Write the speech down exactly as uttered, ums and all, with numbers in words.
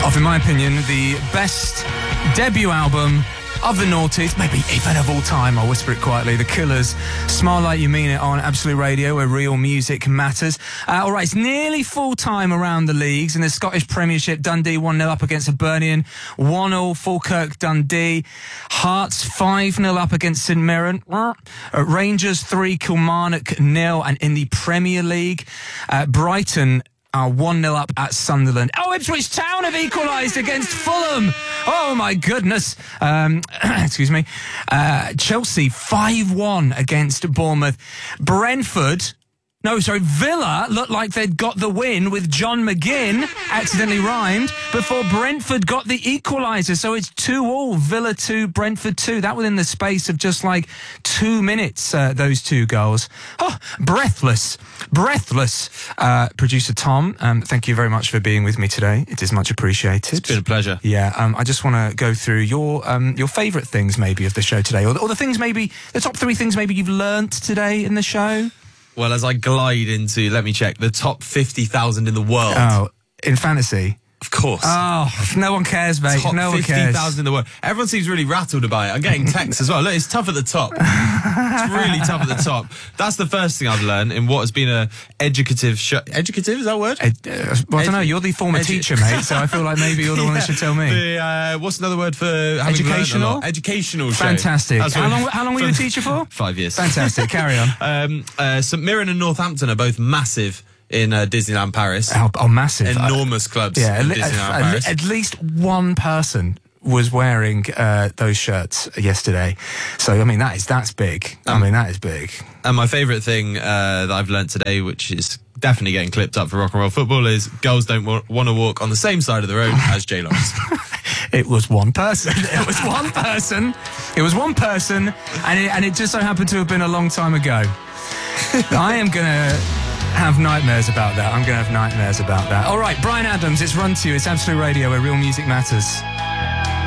of, in my opinion, the best debut album of the noughties, maybe even of all time. I'll whisper it quietly. The Killers, Smile Like You Mean It on Absolute Radio, where real music matters. Uh, all right, it's nearly full time around the leagues. In the Scottish Premiership, Dundee one nil up against Hibernian, one nil Falkirk Dundee. Hearts five nil up against St Mirren. Uh, Rangers three, Kilmarnock nil. And in the Premier League, uh, Brighton are one nil up at Sunderland. Oh, Ipswich Town have equalised against Fulham. Oh, my goodness. Um, excuse me. Uh, Chelsea five one against Bournemouth. Brentford... No, sorry, Villa looked like they'd got the win with John McGinn, accidentally rhymed, before Brentford got the equaliser. So it's two all, Villa two, Brentford two. That within the space of just like two minutes, uh, those two goals. Oh, breathless, breathless. Uh, producer Tom, um, thank you very much for being with me today. It is much appreciated. It's been a pleasure. Yeah, um, I just want to go through your um, your favourite things maybe of the show today, or the, or the things maybe, the top three things maybe you've learnt today in the show. Well, as I glide into, let me check, the top fifty thousand in the world. Oh, in fantasy? Of course. Oh, no one cares, mate. Top no one cares. fifty thousand in the world. Everyone seems really rattled about it. I'm getting texts as well. Look, it's tough at the top. It's really tough at the top. That's the first thing I've learned in what has been a educative show. Educative, is that a word? Ed, uh, well, I don't know. You're the former Edu- teacher, mate, so I feel like maybe you're the one Yeah. that should tell me. The, uh, what's another word for having Educational? learned a lot? Educational show. Fantastic. That's How what- long, how long were you a teacher for? Five years. Fantastic. Carry on. Um, uh, St Mirren and Northampton are both massive in uh, Disneyland Paris. Oh, oh massive. Enormous clubs Yeah, in at, Disneyland at, Paris. at least one person was wearing uh, those shirts yesterday. So, I mean, that is that's big. Um, I mean, that is big. And my favourite thing uh, that I've learnt today, which is definitely getting clipped up for rock and roll football, is girls don't wa- want to walk on the same side of the road as J-Lawrence. It was one person. It was one person. It was one person, and it, and it just so happened to have been a long time ago. I am going to have nightmares about that. I'm going to have nightmares about that. All right, Brian Adams, it's Run To You. It's Absolute Radio, where real music matters.